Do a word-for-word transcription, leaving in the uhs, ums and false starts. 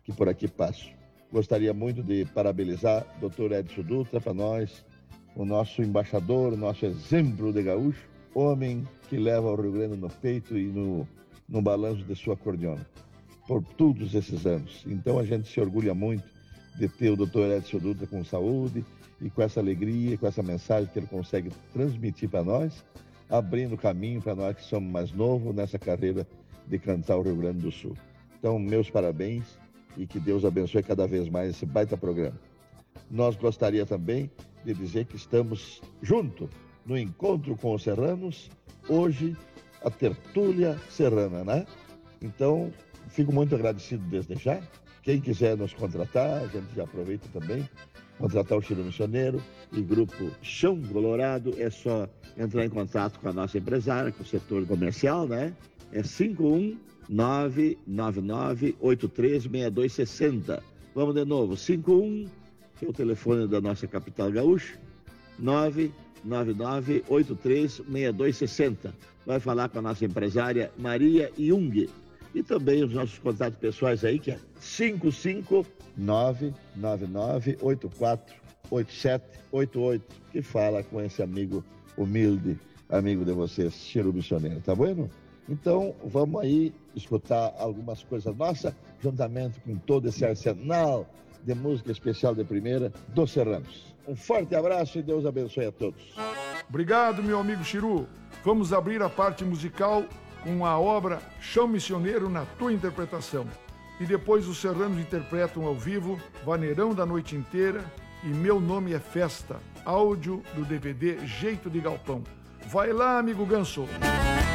que por aqui passo. Gostaria muito de parabenizar o doutor Edson Dutra para nós, o nosso embaixador, o nosso exemplo de gaúcho, homem que leva o Rio Grande no peito e no, no balanço de sua cordiona, por todos esses anos. Então a gente se orgulha muito de ter o doutor Edson Dutra com saúde e com essa alegria, com essa mensagem que ele consegue transmitir para nós, abrindo caminho para nós que somos mais novos nessa carreira de cantar o Rio Grande do Sul. Então, meus parabéns e que Deus abençoe cada vez mais esse baita programa. Nós gostaria também de dizer que estamos juntos no Encontro com os Serranos, hoje a Tertúlia Serrana, né? Então, fico muito agradecido desde já. Quem quiser nos contratar, a gente já aproveita também, contratar o Chiru Missioneiro e grupo Chão Colorado, é só entrar em contato com a nossa empresária, com o setor comercial, né? É cinco um nove nove nove oito três seis dois seis zero. Vamos de novo, cinco um, que é o telefone da nossa capital gaúcha, nove nove nove oito três seis dois seis zero. Vai falar com a nossa empresária Maria Jung. E também os nossos contatos pessoais aí, que é cinco cinco nove nove nove oito quatro oito sete oito oito, que fala com esse amigo humilde, amigo de vocês, Chiru Missioneiro, tá bueno? Então, vamos aí escutar algumas coisas nossas, juntamente com todo esse arsenal de música especial de primeira dos Serranos. Um forte abraço e Deus abençoe a todos. Obrigado, meu amigo Chiru. Vamos abrir a parte musical com a obra Chão Missioneiro na tua interpretação. E depois os Serranos interpretam ao vivo Vaneirão da Noite Inteira e Meu Nome é Festa, áudio do D V D Jeito de Galpão. Vai lá, amigo Ganso.